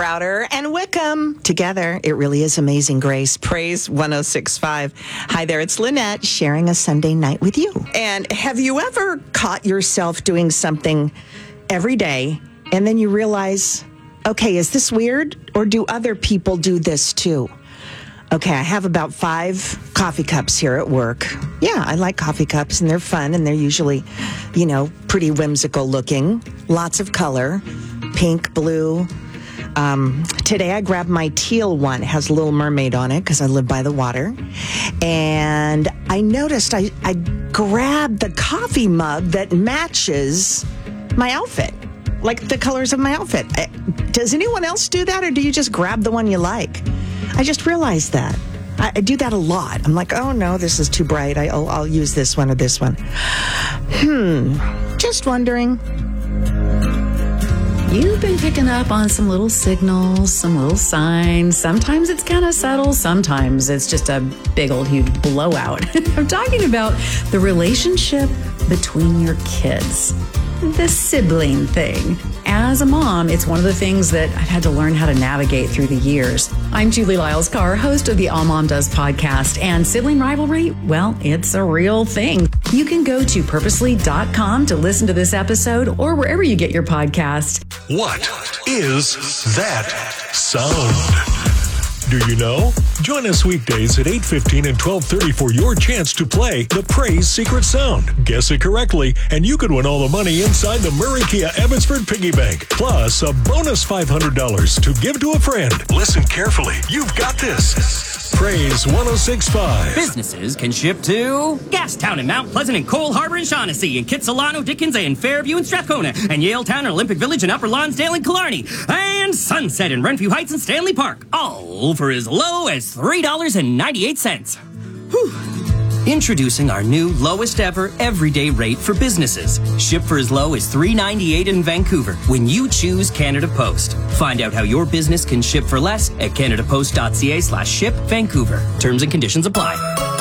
Crowder and Wickham. Together, it really is Amazing Grace. Praise 106.5. Hi there, it's Lynette sharing a Sunday night with you. And have you ever caught yourself doing something every day and then you realize, okay, is this weird or do other people do this too? Okay, I have about 5 coffee cups here at work. Yeah, I like coffee cups and they're fun and they're usually, pretty whimsical looking. Lots of color, pink, blue. Today I grabbed my teal one. It has a little mermaid on it because I live by the water. And I noticed I grabbed the coffee mug that matches my outfit, like the colors of my outfit. Does anyone else do that or do you just grab the one you like? I just realized that. I do that a lot. I'm like, oh no, this is too bright. I'll use this one or this one. Just wondering. You've been picking up on some little signals, some little signs. Sometimes it's kind of subtle. Sometimes it's just a big old huge blowout. I'm talking about the relationship between your kids. The sibling thing. As a mom, it's one of the things that I've had to learn how to navigate through the years. I'm Julie Lyles-Carr, host of the All Mom Does podcast, and sibling rivalry, well, it's a real thing. You can go to purposely.com to listen to this episode or wherever you get your podcast. What is that sound? Do you know? Join us weekdays at 8:15 and 12:30 for your chance to play the Praise Secret Sound. Guess it correctly, and you could win all the money inside the Murray Kia Abbotsford Piggy Bank. Plus, a bonus $500 to give to a friend. Listen carefully. You've got this. Praise 106.5. Businesses can ship to Gastown and Mount Pleasant and Cole Harbor and Shaughnessy and Kitsilano, Dickens and Fairview and Strathcona and Yaletown and Olympic Village and Upper Lonsdale and Killarney and Sunset and Renfrew Heights and Stanley Park, all for as low as $3.98. Whew. Introducing our new lowest ever everyday rate for businesses. Ship for as low as $3.98 in Vancouver when you choose Canada Post. Find out how your business can ship for less at canadapost.ca/ship Vancouver. Terms and conditions apply.